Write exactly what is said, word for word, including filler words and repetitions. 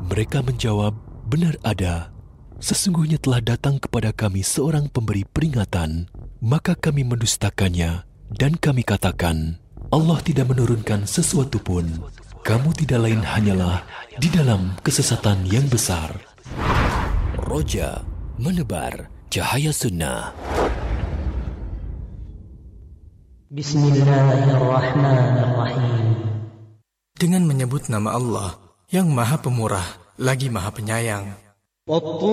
Mereka menjawab, benar ada. Sesungguhnya telah datang kepada kami seorang pemberi peringatan, maka kami mendustakannya dan kami katakan, Allah tidak menurunkan sesuatu pun. Kamu tidak lain hanyalah di dalam kesesatan yang besar. Roja menebar cahaya sunnah. Bismillahirrahmanirrahim. Dengan menyebut nama Allah yang Maha Pemurah lagi Maha Penyayang.